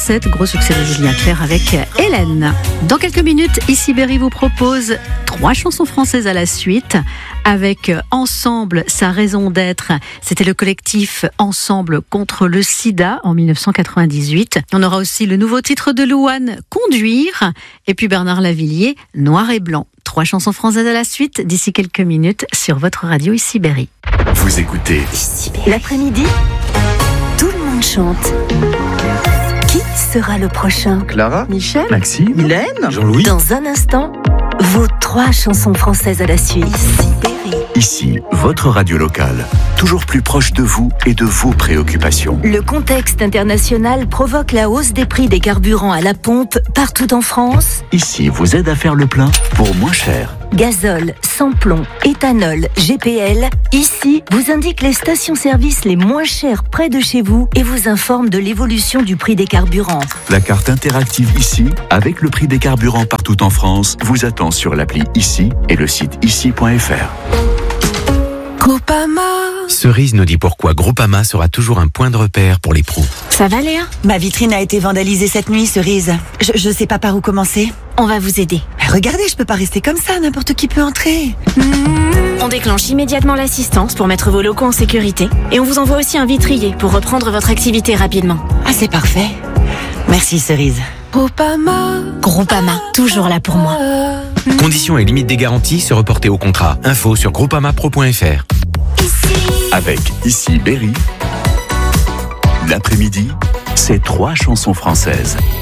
Gros succès de Julien Clerc avec Hélène. Dans quelques minutes, ici Berry vous propose 3 chansons françaises à la suite avec Ensemble, sa raison d'être. C'était le collectif Ensemble contre le sida en 1998. On aura aussi le nouveau titre de Louane, Conduire, et puis Bernard Lavilliers, Noir et blanc. 3 chansons françaises à la suite d'ici quelques minutes sur votre radio ici Berry. Vous écoutez Ici Berry. L'après-midi, tout le monde chante. Qui sera le prochain? Clara, Michel, Maxime, Mylène, Jean-Louis. Dans un instant, vos 3 chansons françaises à la suite. Ici Berry. Ici, votre radio locale, toujours plus proche de vous et de vos préoccupations. Le contexte international provoque la hausse des prix des carburants à la pompe partout en France. Ici, vous aide à faire le plein pour moins cher. Gazole, sans-plomb, éthanol, GPL. Ici, vous indique les stations-service les moins chères près de chez vous et vous informe de l'évolution du prix des carburants. La carte interactive Ici, avec le prix des carburants partout en France, vous attend sur l'appli Ici et le site ici.fr. Groupama. Cerise nous dit pourquoi Groupama sera toujours un point de repère pour les pros. Ça va Léa? ma vitrine a été vandalisée cette nuit, Cerise. Je sais pas par où commencer. On va vous aider. Regardez, je peux pas rester comme ça, n'importe qui peut entrer. On déclenche immédiatement l'assistance pour mettre vos locaux en sécurité et on vous envoie aussi un vitrier pour reprendre votre activité rapidement. Ah, c'est parfait. Merci, Cerise. Groupama, toujours là pour moi. Conditions et limites des garanties se reporter au contrat. Info sur groupamapro.fr. Avec Ici Berry, l'après-midi, c'est 3 chansons françaises.